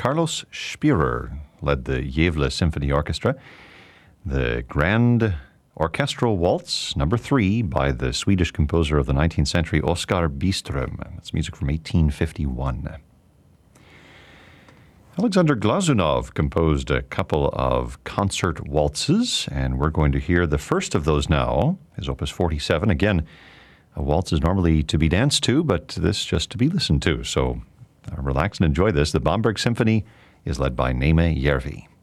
Carlos Spirer led the Gävle Symphony Orchestra. The Grand Orchestral Waltz, number 3, by the Swedish composer of the 19th century, Oskar Byström. That's music from 1851. Alexander Glazunov composed a couple of concert waltzes, and we're going to hear the first of those now, his Opus 47. Again, a waltz is normally to be danced to, but this just to be listened to. So relax and enjoy this. The Bamberg Symphony is led by Neeme Järvi.